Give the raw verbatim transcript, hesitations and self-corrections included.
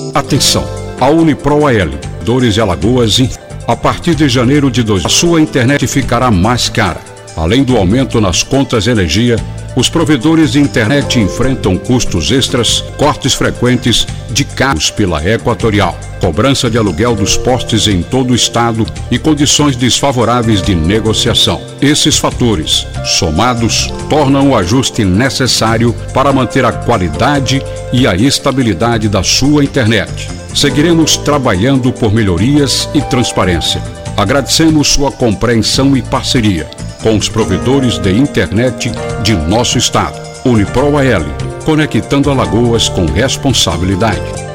Atenção! A Unipro A L, Dores de Alagoas, a partir de janeiro de dois mil, a sua internet ficará mais cara. Além do aumento nas contas de energia, os provedores de internet enfrentam custos extras, cortes frequentes de cabos pela Equatorial, cobrança de aluguel dos postes em todo o estado e condições desfavoráveis de negociação. Esses fatores, somados, tornam o ajuste necessário para manter a qualidade e a estabilidade da sua internet. Seguiremos trabalhando por melhorias e transparência. Agradecemos sua compreensão e parceria com os provedores de internet de nosso estado. Unipro A L, conectando Alagoas com responsabilidade.